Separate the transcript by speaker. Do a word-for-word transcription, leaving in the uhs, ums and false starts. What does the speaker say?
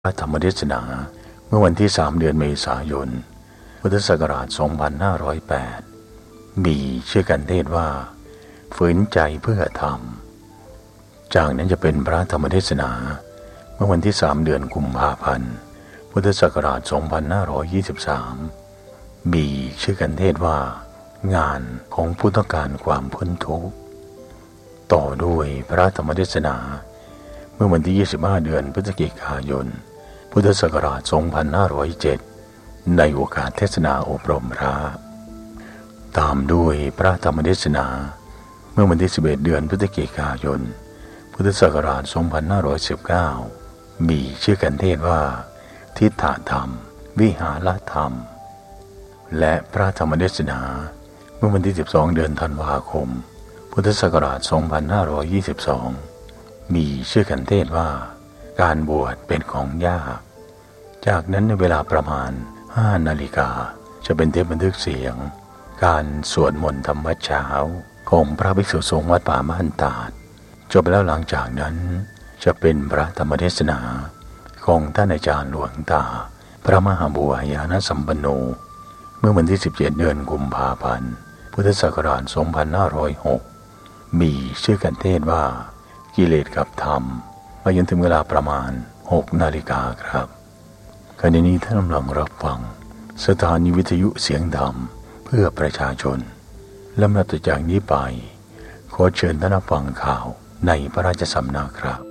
Speaker 1: พระธรรมเทศนาเมื่อวันที่สามเดือนเมษายนพุทธศักราชสองพันห้าร้อยแปดมีชื่อกันเทศว่าฝืนใจเพื่อธรรมจากนั้นจะเป็นพระธรรมเทศนาเมื่อวันที่สามเดือนกุมภาพันธ์พุทธศักราชสองพันห้าร้อยยี่สิบสามมีชื่อกันเทศว่างานของผู้ต้องการความพ้นทุกข์ต่อด้วยพระธรรมเทศนาเมื่อวันที่ยี่สิบห้าเดือนพฤศจิกายนพุทธศักราชสองพันห้าร้อยเจ็ดในโอกาสเทศนาอบรมพระตามด้วยพระธรรมเทศนาเมื่อวันที่สิบเอ็ดเดือนพฤศจิกายนพุทธศักราชสองพันห้าร้อยสิบเก้ามีชื่อกันเทศว่าทิฏฐธรรมวิหารธรรมและพระธรรมเทศนาเมื่อวันที่สิบสองเดือนธันวาคมพุทธศักราชสองพันห้าร้อยยี่สิบสองมีชื่อกันเทศว่าการบวชเป็นของยากจากนั้นในเวลาประมาณห้านาฬิกาจะเป็นเทปบันทึกเสียงการสวดมนต์ธรรมวัดเช้าของพระภิกษุสงฆ์วัดป่าบ้านตาดจบแล้วหลังจากนั้นจะเป็นพระธรรมเทศนาของท่านอาจารย์หลวงตาพระมหาบัวยานสัมปันโนเมื่อวันที่สิบเจ็ดเดือนกุมภาพันธ์พุทธศักราชสองพันห้าร้อยหกมีชื่อกันเทศว่ากิเลสกับธรรมไปจนถึงเวลาประมาณหกนาฬิกาครับขณะนี้ท่านกำลังรับฟังสถานีวิทยุเสียงธรรมเพื่อประชาชนและนับจากนี้ไปขอเชิญท่านฟังข่าวในพระราชสำนักครับ